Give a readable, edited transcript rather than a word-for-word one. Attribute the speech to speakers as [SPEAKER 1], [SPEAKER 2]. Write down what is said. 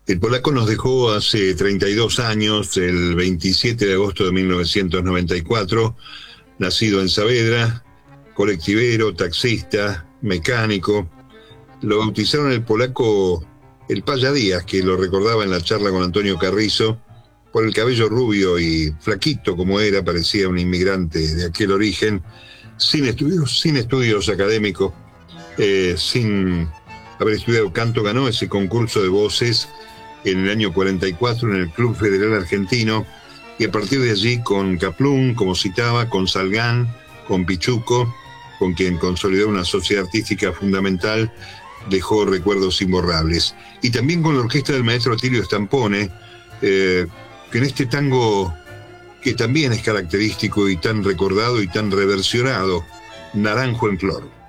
[SPEAKER 1] El polaco nos dejó hace 32 años, el 27 de agosto de 1994, nacido en Saavedra, colectivero, taxista, mecánico. Lo bautizaron el polaco el Paya Díaz, que lo recordaba en la charla con Antonio Carrizo, por el cabello rubio y flaquito como era, parecía un inmigrante de aquel origen, sin estudios académicos, sin haber estudiado canto. Ganó ese concurso de voces en el año 44 en el Club Federal Argentino, y a partir de allí con Kaplún, como citaba, con Salgán, con Pichuco, con quien consolidó una sociedad artística fundamental, dejó recuerdos imborrables. Y también con la orquesta del maestro Atilio Stampone, que en este tango que también es característico y tan recordado y tan reversionado, Naranjo en Flor.